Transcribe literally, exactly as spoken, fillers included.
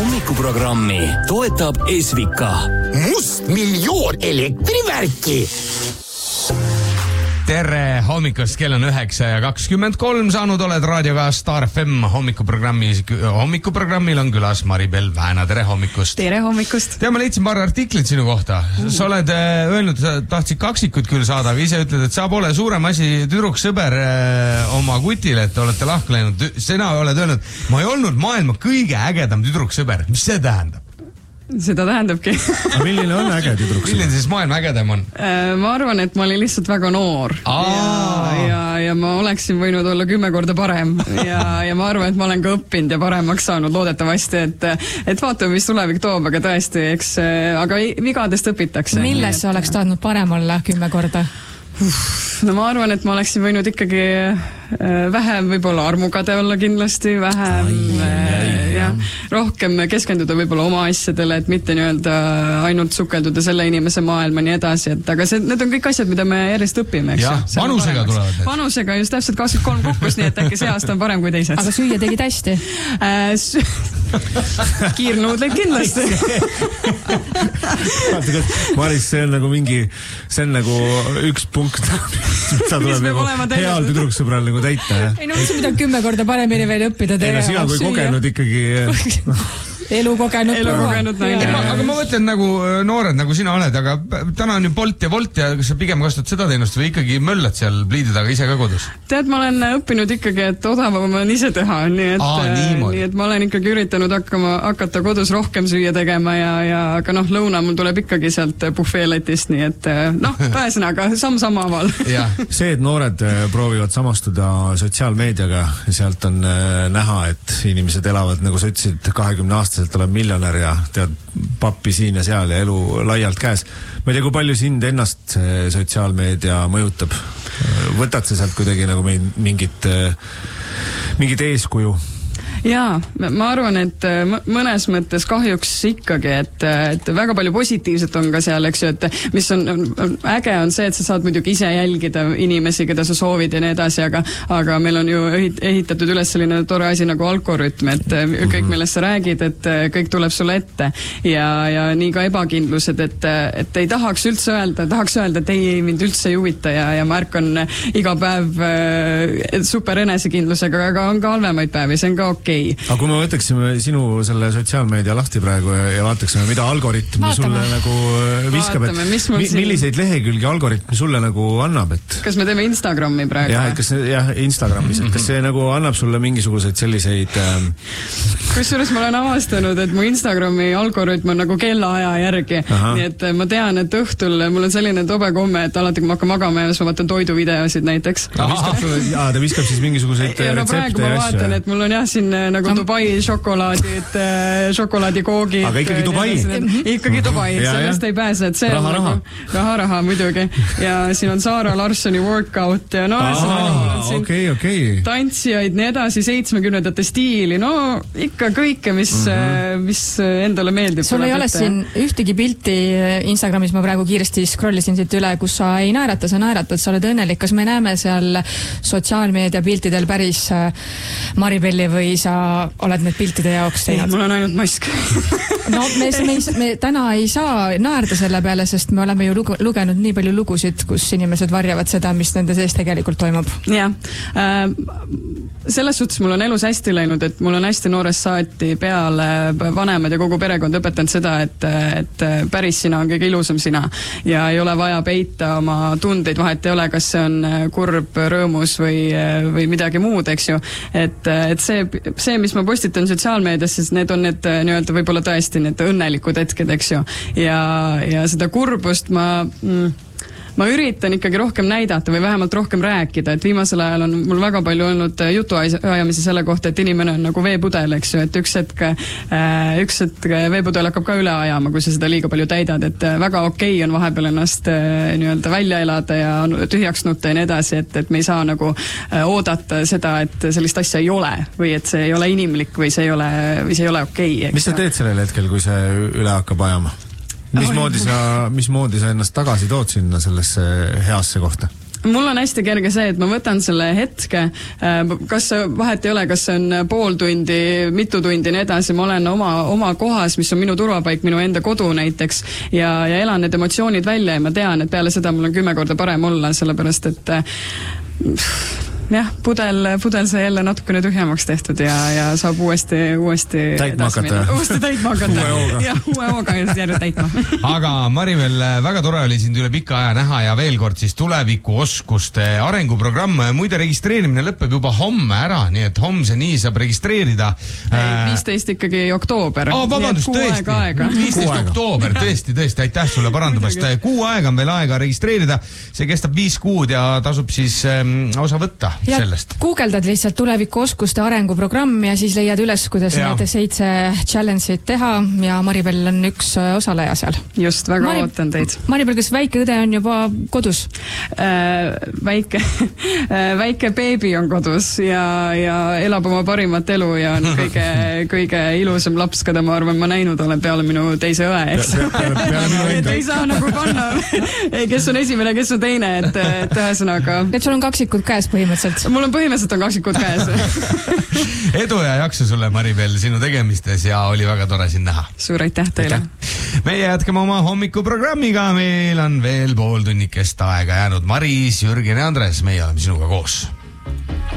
Hommikuprogrammi toetab Esvika. Must miljoon elektrivärki. Tere hommikust, kell on üheksa ja kakskümmend kolm saanud, oled raadioga Star F M hommikuprogrammi, hommikuprogrammil on külas Maribel Vääna, tere hommikust. Tere hommikust. Tea, ma leidsin paar artiklit sinu kohta. Mm. Sa oled öelnud, sa tahtsid kaksikut küll saada, aga ise ütled, et sa pole suurem asi tüdruksõber oma kutile, et olete lahku läinud. Sina oled öelnud, ma ei olnud maailma kõige ägedam tüdruksõber. Mis see tähendab? Seda tähendabki. Milline on äge tüdruksõber? Milline siis maailma ägedam on? Ma arvan, et ma olin lihtsalt väga noor. Ja, ja, ja ma oleksin võinud olla kümme korda parem. Ja, ja ma arvan, et ma olen ka õppinud ja paremaks saanud loodetavasti, et, et vaatame, mis tulevik toob, aga tõesti, eks, aga vigadest õpitakse. Milles sa oleks tahtnud parem olla kümme korda? No ma arvan, et ma oleksin võinud ikkagi vähem võib-olla armukade olla kindlasti, vähem ai, ai, ja, rohkem keskenduda võib-olla oma asjadele, et mitte nii-öelda ainult sukelduda selle inimese maailma nii edasi, et aga see, need on kõik asjad, mida me järjest õpime, eks? Jah, vanusega tulevad need. Vanusega just täpselt kakskümmend kolm kukkus, nii et äkki see aasta on parem kui teised. Aga süüa tegid hästi? Äh, sü... Kiirnuudleid kindlasti. Maris, see on nagu mingi, see on nagu üks punkt, mida tuleb nagu heal tüdruksõbral nagu täita. Ja? Ei no, see mida kümme korda paremini veel õppida teha. Ei no, sina kui kogenud ikkagi... elu kogenud. Elu kogenud naine. Aga ma mõtlen nagu noored, nagu sina oled, aga täna on ju Bolt ja Volt ja kas sa pigem kasutad seda teenust või ikkagi möllad seal pliidi taga ise ka kodus? Tead, ma olen õppinud ikkagi, et odavam on ise teha, nii et, Aa, nii et ma olen ikkagi üritanud hakkama, hakata kodus rohkem süüa tegema ja, ja aga noh, lõuna mul tuleb ikkagi sealt bufeeletist, nii et noh, pääsõnaga samm sama aval. See, et noored proovivad samastuda sotsiaalmeediaga, sealt on näha, et inimesed elavad, nagu sa ütlesid, kahekümne aastaselt oled miljonär ja tead pappi siin ja seal ja elu laialt käes. Ma ei tea, kui palju sind ennast sotsiaalmeedia mõjutab? Võtad sa sealt kuidagi nagu mingit, mingit eeskuju? Jaa, ma arvan, et mõnes mõttes kahjuks ikkagi, et, et väga palju positiivset on ka seal, eks ju, et mis on, on äge on see, et sa saad muidugi ise jälgida inimesi, keda sa soovid ja nii edasi, aga, aga meil on ju ehitatud üles selline tore asi nagu algoritm, et kõik, millest sa räägid, et kõik tuleb sulle ette ja, ja nii ka ebakindlused, et, et ei tahaks üldse öelda, tahaks öelda, et ei, ei mind üldse ei huvita ja, ja ma ärkan iga päev super enesekindlusega, aga on ka halvemaid päevi, see on ka okei. Okay. Aga kui me võtaksime sinu selle sotsiaalmeedia lahti praegu ja, ja vaataksime, mida algoritm Vaatame. sulle nagu viskab, Vaatame, et mi, milliseid lehekülgi algoritm sulle nagu annab, et... Kas me teeme Instagrami praegu? Jah, kas, jah Instagramis, et kas see nagu annab sulle mingisuguseid selliseid... Ähm... Kusjuures ma olen avastanud, et mu Instagrami algoritm on nagu kellaaja järgi, Aha. nii et ma tean, et õhtul mul on selline tobe komme, et alati kui ma hakkan magama ja ma vaatan toiduvideosid näiteks. Ta viskab, sulle, jaa, ta viskab siis mingisuguseid ja, no, retsepte ja asju. Vaatan, et mul on jah siin nagu Dubai šokolaadid, šokolaadikoogid. Aga ikkagi Dubai? Ikkagi Dubai, sellest ei pääse. Et see raha, raha. Raha, raha, muidugi. Ja siin on Saara Larssoni workout ja no, okay, okay. tantsijaid, nii edasi, seitsmekümnendate stiili, no ikka kõike, mis, mm-hmm. mis endale meeldib. Sul ei ole siin ühtegi pilti Instagramis, ma praegu kiiresti scrollisin siit üle, kus sa ei naerata, sa naeratad, sa oled õnnelik. Kas me näeme seal sotsiaalmeedia piltidel päris Maribelli või sa oled need piltide jaoks teinud? Ei, mul on ainult mask. No me, me, me täna ei saa naerda selle peale, sest me oleme ju lugu, lugenud nii palju lugusid, kus inimesed varjavad seda, mis nende sees tegelikult toimub. Jah. Äh, selles suhtes mul on elus hästi läinud, et mul on hästi noorest saati peale vanemad ja kogu perekond õpetanud seda, et, et päris sina on kõige ilusam sina ja ei ole vaja peita oma tundeid, vahet ei ole, kas see on kurb, rõõmus või, või midagi muud, eks ju. Et, et see, see, mis ma postitan sotsiaalmeedias, siis need on need nii-öelda võib-olla tõesti need õnnelikud hetked, eks ju. Ja, ja seda kurbust ma... Mm, ma üritan ikkagi rohkem näidata või vähemalt rohkem rääkida, et viimasel ajal on mul väga palju olnud jutuajamisi selle kohta, et inimene on nagu veepudel, eks ju, et üks hetk, üks hetk veepudel hakkab ka üle ajama, kui sa seda liiga palju täidad, et väga okei on vahepeal ennast nii-öelda välja elada ja tühjaks nutta ja nii edasi, et, et me ei saa nagu oodata seda, et sellist asja ei ole või et see ei ole inimlik või see ei ole, või see ei ole okei. Mis sa teed sellel hetkel, kui see üle hakkab ajama? Mismoodi sa, mismoodi sa ennast tagasi tood sinna sellesse heasse kohta? mul on hästi kerge see, et ma võtan selle hetke, kas vahet ei ole, kas see on pool tundi, mitu tundi, nii edasi, ma olen oma, oma kohas, mis on minu turvapaik, minu enda kodu näiteks ja, ja elan need emotsioonid välja ja ma tean, et peale seda mul on kümme korda parem olla, sellepärast et jah, pudel, pudel sai jälle natukene tühjemaks tehtud ja, ja saab uuesti, uuesti täitma hakata. Uuesti täitma hakata. Ja uue hooga järjest täitma. Aga Maribel, väga tore oli sind üle pika aja näha ja veel kord siis tulevikuoskuste arenguprogramm. Muide, registreerimine lõpeb juba homme ära, nii et homseni saab registreerida. viisteist ikkagi oktoober. Oh, vabandust, tõesti. viisteist oktoober, tõesti, tõesti, aitäh sulle parandamast. Kuu aega on veel aega registreerida. See kestab viis kuud ja tasub siis ähm, osa võtta. Ja sellest. Guugeldad lihtsalt tulevikuoskuste arenguprogramm ja siis leiad üles, kuidas ja. Need seitse challenge'it teha ja Maribel on üks osaleja seal. Just, väga Mari... ootan teid. Maribel, kas väike õde on juba kodus? Äh, väike, väike beebi on kodus ja, ja elab oma parimat elu ja on kõige, kõige ilusam laps, keda ma arvan, ma näinud olen peale minu teise õe, eks. Et ei saa nagu panna, kes on esimene, kes on teine, et, et ühesõnaga. Et sul on kaksikud käes põhimõtteliselt? Mul on põhimõtteliselt on kaksikud käes. Edu ja jaksu sulle, Maribel, sinu tegemistes ja oli väga tore sind näha. Suur aitäh teile. Meie jätkame oma hommikuprogrammiga, meil on veel pool tunnikest aega jäänud. Maris, Jürgen ja Andres, meie oleme sinuga koos.